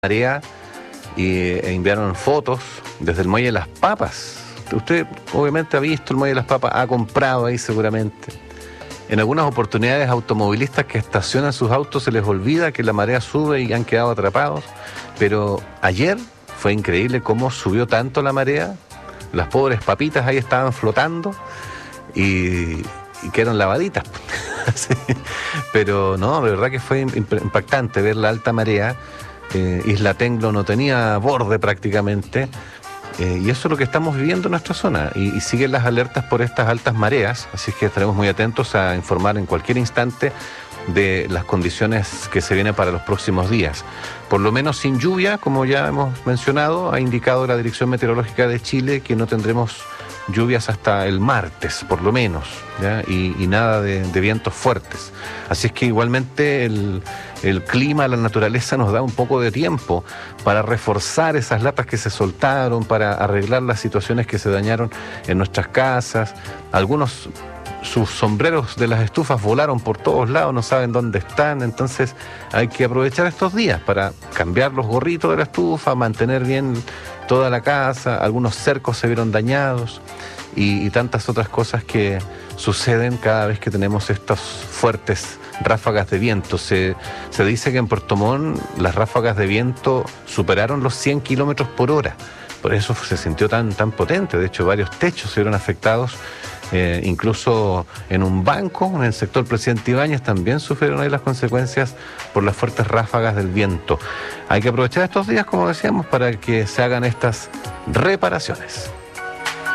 marea e enviaron fotos desde el Muelle de las Papas. Usted obviamente ha visto el Muelle de las Papas, ha comprado ahí seguramente. En algunas oportunidades, automovilistas que estacionan sus autos se les olvida que la marea sube y han quedado atrapados. Pero ayer fue increíble cómo subió tanto la marea. Las pobres papitas ahí estaban flotando y quedaron lavaditas. Sí. Pero no, de verdad que fue impactante ver la alta marea. Isla Tenglo no tenía borde prácticamente. Y eso es lo que estamos viviendo en nuestra zona y siguen las alertas por estas altas mareas, así que estaremos muy atentos a informar en cualquier instante de las condiciones que se vienen para los próximos días. Por lo menos sin lluvia, como ya hemos mencionado, ha indicado la Dirección Meteorológica de Chile que no tendremos lluvias hasta el martes, por lo menos, ¿ya? Y nada de vientos fuertes. Así es que igualmente el clima, la naturaleza nos da un poco de tiempo para reforzar esas latas que se soltaron, para arreglar las situaciones que se dañaron en nuestras casas. Algunos, sus sombreros de las estufas volaron por todos lados, no saben dónde están, entonces hay que aprovechar estos días para cambiar los gorritos de la estufa, mantener bien toda la casa. Algunos cercos se vieron dañados y tantas otras cosas que suceden cada vez que tenemos estas fuertes ráfagas de viento. Se dice que en Puerto Montt las ráfagas de viento superaron los 100 kilómetros por hora. Por eso se sintió tan potente. De hecho, varios techos se vieron afectados. Incluso en un banco, en el sector Presidente Ibáñez, también sufrieron ahí las consecuencias por las fuertes ráfagas del viento. Hay que aprovechar estos días, como decíamos, para que se hagan estas reparaciones.